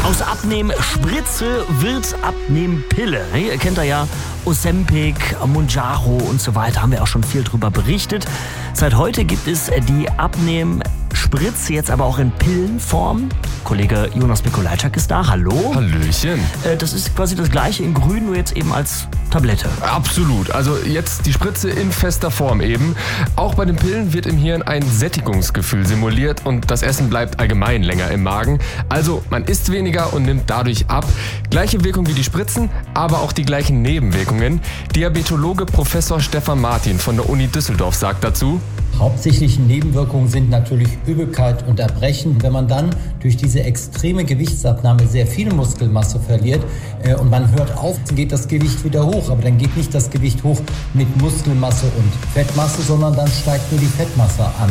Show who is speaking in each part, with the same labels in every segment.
Speaker 1: Aus Abnehmspritze wird Abnehmpille. Ihr kennt ja Ozempic, Mounjaro und so weiter. Haben wir auch schon viel drüber berichtet. Seit heute gibt es die Abnehmspritze jetzt aber auch in Pillenform. Kollege Jonas Mikolajczak ist da. Hallo.
Speaker 2: Hallöchen.
Speaker 1: Das ist quasi das gleiche in grün, nur jetzt eben als Tablette.
Speaker 2: Absolut. Also jetzt die Spritze in fester Form eben. Auch bei den Pillen wird im Hirn ein Sättigungsgefühl simuliert und das Essen bleibt allgemein länger im Magen. Also man isst weniger und nimmt dadurch ab. Gleiche Wirkung wie die Spritzen, aber auch die gleichen Nebenwirkungen. Diabetologe Professor Stefan Martin von der Uni Düsseldorf sagt dazu:
Speaker 3: Hauptsächliche Nebenwirkungen sind natürlich Übelkeit und Erbrechen. Wenn man dann durch diese extreme Gewichtsabnahme sehr viel Muskelmasse verliert und man hört auf, geht das Gewicht wieder hoch. Aber dann geht nicht das Gewicht hoch mit Muskelmasse und Fettmasse, sondern dann steigt nur die Fettmasse an.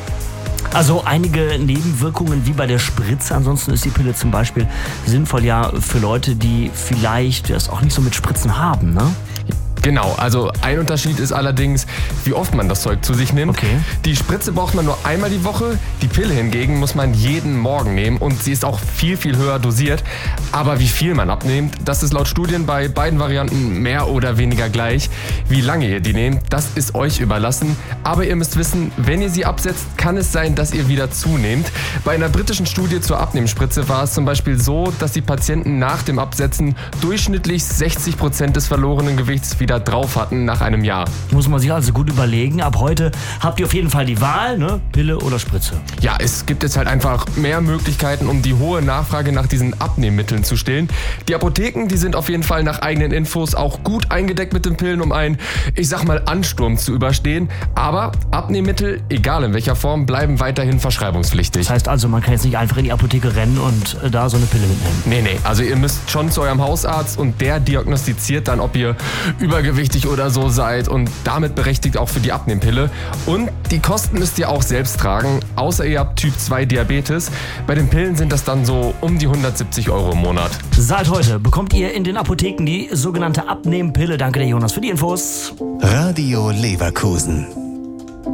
Speaker 1: Also einige Nebenwirkungen wie bei der Spritze. Ansonsten ist die Pille zum Beispiel sinnvoll ja für Leute, die vielleicht das auch nicht so mit Spritzen haben, ne?
Speaker 2: Genau, also ein Unterschied ist allerdings, wie oft man das Zeug zu sich nimmt.
Speaker 1: Okay.
Speaker 2: Die Spritze braucht man nur einmal die Woche, die Pille hingegen muss man jeden Morgen nehmen und sie ist auch viel, viel höher dosiert. Aber wie viel man abnimmt, das ist laut Studien bei beiden Varianten mehr oder weniger gleich. Wie lange ihr die nehmt, das ist euch überlassen. Aber ihr müsst wissen, wenn ihr sie absetzt, kann es sein, dass ihr wieder zunehmt. Bei einer britischen Studie zur Abnehmspritze war es zum Beispiel so, dass die Patienten nach dem Absetzen durchschnittlich 60% des verlorenen Gewichts wieder drauf hatten nach einem Jahr.
Speaker 1: Muss man sich also gut überlegen. Ab heute habt ihr auf jeden Fall die Wahl, ne? Pille oder Spritze.
Speaker 2: Ja, es gibt jetzt halt einfach mehr Möglichkeiten, um die hohe Nachfrage nach diesen Abnehmmitteln zu stillen. Die Apotheken, die sind auf jeden Fall nach eigenen Infos auch gut eingedeckt mit den Pillen, um einen, ich sag mal, Ansturm zu überstehen. Aber Abnehmmittel, egal in welcher Form, bleiben weiterhin verschreibungspflichtig.
Speaker 1: Das heißt also, man kann jetzt nicht einfach in die Apotheke rennen und da so eine Pille mitnehmen.
Speaker 2: Nee, also ihr müsst schon zu eurem Hausarzt und der diagnostiziert dann, ob ihr übergewichtig oder so seid und damit berechtigt auch für die Abnehmpille. Und die Kosten müsst ihr auch selbst tragen, außer ihr habt Typ 2 Diabetes. Bei den Pillen sind das dann so um die 170 € im Monat.
Speaker 1: Seit heute bekommt ihr in den Apotheken die sogenannte Abnehmpille. Danke der Jonas für die Infos.
Speaker 4: Radio Leverkusen.